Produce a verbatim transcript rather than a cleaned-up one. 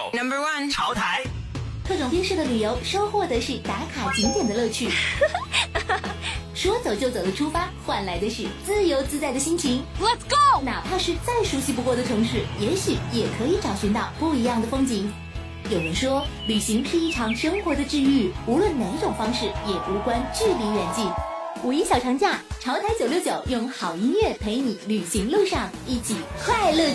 Number one， 潮台。 特种兵式的旅游收获的是打卡景点的乐趣，说走就走的出发，换来的是自由自在的心情。 Let's go！ 哪怕是再熟悉不过的城市，也许也可以找寻到不一样的风景。有人说，旅行是一场生活的治愈，无论哪种方式，也无关距离远近。五一小长假，潮台九六九用好音乐陪你旅行路上一起快乐。